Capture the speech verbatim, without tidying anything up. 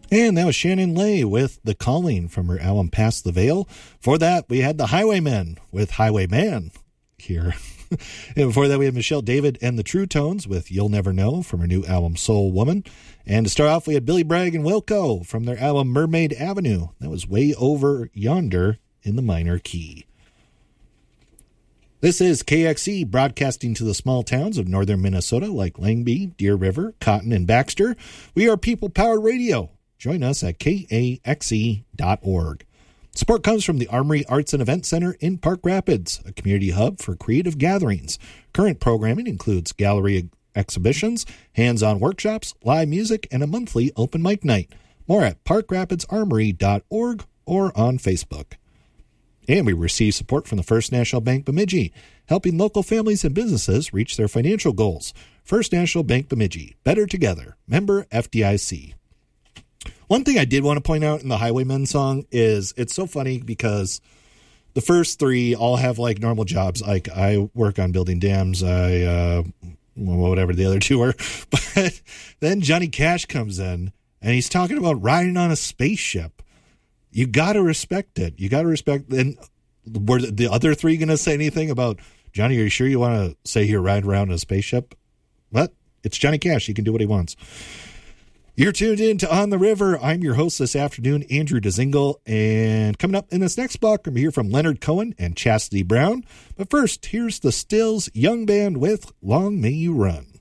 And that was Shannon Lay with The Calling from her album Past the Veil. For that, we had the Highwaymen with Highwayman here. And before that, we had Michelle David and the True Tones with You'll Never Know from her new album Soul Woman. And to start off, we had Billy Bragg and Wilco from their album Mermaid Avenue. That was Way Over Yonder in the minor key. This is K X E, broadcasting to the small towns of northern Minnesota like Langby, Deer River, Cotton, and Baxter. We are people-powered radio. Join us at K A X E dot org. Support comes from the Armory Arts and Event Center in Park Rapids, a community hub for creative gatherings. Current programming includes gallery exhibitions, hands-on workshops, live music, and a monthly open mic night. More at park rapids armory dot org or on Facebook. And we receive support from the First National Bank Bemidji, helping local families and businesses reach their financial goals. First National Bank Bemidji, better together. Member F D I C. One thing I did want to point out in the Highwaymen song is it's so funny because the first three all have like normal jobs. Like I work on building dams. I, uh, whatever the other two are. But then Johnny Cash comes in and he's talking about riding on a spaceship. You got to respect it. You got to respect. And were the other three going to say anything about, Johnny, are you sure you want to say you're riding around in a spaceship? What? It's Johnny Cash. He can do what he wants. You're tuned in to On the River. I'm your host this afternoon, Andrew Dezingle. And coming up in this next block, we're going to hear from Leonard Cohen and Chastity Brown. But first, here's the Stills Young Band with Long May You Run.